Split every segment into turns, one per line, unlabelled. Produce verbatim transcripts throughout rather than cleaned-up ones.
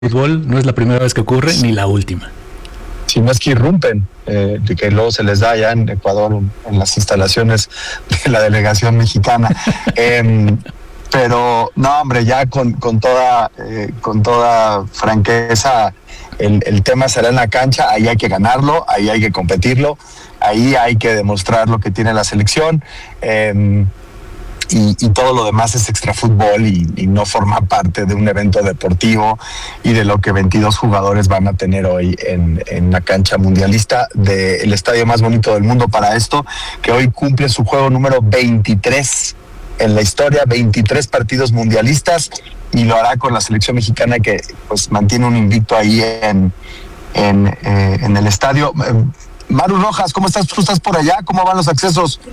fútbol no es la primera vez que ocurre ni la última.
Si no es que irrumpen, eh, de que luego se les da ya en Ecuador, en, en las instalaciones de la delegación mexicana. eh, pero no, hombre, ya con, con toda eh, con toda franqueza, el, el tema será en la cancha. Ahí hay que ganarlo, ahí hay que competirlo, ahí hay que demostrar lo que tiene la selección. Eh, Y, y todo lo demás es extrafútbol y, y no forma parte de un evento deportivo y de lo que veintidós jugadores van a tener hoy en, en la cancha mundialista del estadio más bonito del mundo para esto, que hoy cumple su juego número veintitrés en la historia, veintitrés partidos mundialistas, y lo hará con la selección mexicana que pues mantiene un invicto ahí en, en, eh, en el estadio. Maru Rojas, ¿cómo estás? ¿Tú estás por allá? ¿Cómo van los accesos?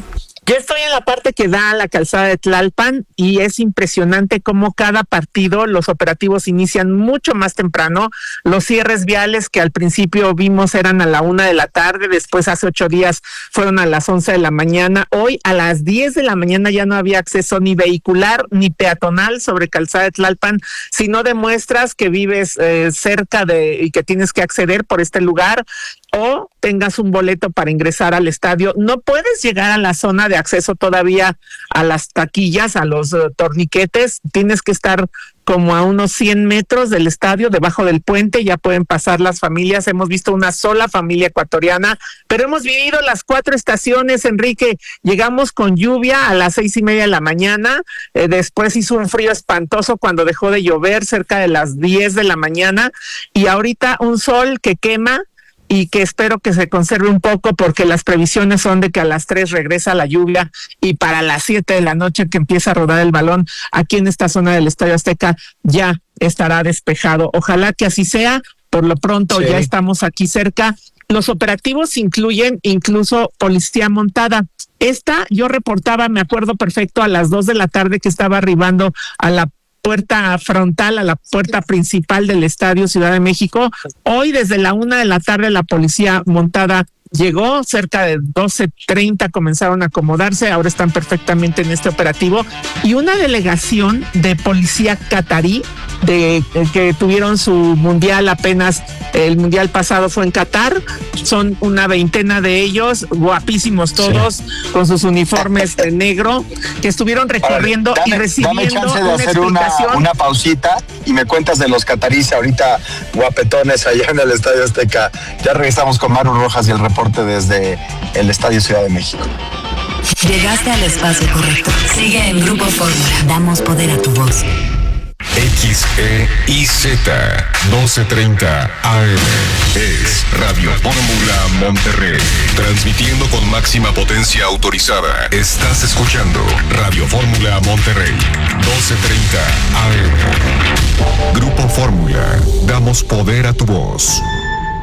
Yo estoy en la parte que da a la calzada de Tlalpan y es impresionante cómo cada partido los operativos inician mucho más temprano. Los cierres viales que al principio vimos eran a la una de la tarde, después hace ocho días fueron a las once de la mañana. Hoy a las diez de la mañana ya no había acceso ni vehicular ni peatonal sobre calzada de Tlalpan. Si no demuestras que vives eh, cerca de y que tienes que acceder por este lugar o tengas un boleto para ingresar al estadio, no puedes llegar a la zona de acceso todavía a las taquillas, a los uh, torniquetes. Tienes que estar como a unos cien metros del estadio, debajo del puente. Ya pueden pasar las familias. Hemos visto una sola familia ecuatoriana, pero hemos vivido las cuatro estaciones, Enrique. Llegamos con lluvia a las seis y media de la mañana, eh, después hizo un frío espantoso cuando dejó de llover cerca de las diez de la mañana, y ahorita un sol que quema y que espero que se conserve un poco, porque las previsiones son de que a las tres regresa la lluvia y para las siete de la noche que empieza a rodar el balón aquí en esta zona del Estadio Azteca ya estará despejado. Ojalá que así sea. Por lo pronto sí. Ya estamos aquí cerca. Los operativos incluyen incluso policía montada. Esta yo reportaba, me acuerdo perfecto, a las dos de la tarde que estaba arribando a la puerta frontal, a la puerta principal del Estadio Ciudad de México. Hoy desde la una de la tarde la policía montada llegó, cerca de doce treinta comenzaron a acomodarse, ahora están perfectamente en este operativo, y una delegación de policía catarí de que tuvieron su mundial apenas, el mundial pasado fue en Qatar, son una veintena de ellos, guapísimos todos, sí, con sus uniformes de negro, que estuvieron recorriendo dame, y recibiendo
dame chance de
una
hacer
explicación.
Una, una pausita y me cuentas de los cataríes ahorita guapetones allá en el Estadio Azteca. Ya regresamos con Maru Rojas y el reporte desde el Estadio Ciudad de México.
Llegaste al espacio correcto. Sigue en Grupo Fórmula. Damos poder a tu voz.
X E I Z doce treinta A M es Radio Fórmula Monterrey, transmitiendo con máxima potencia autorizada. Estás escuchando Radio Fórmula Monterrey, doce treinta A M. Grupo Fórmula, damos poder a tu voz.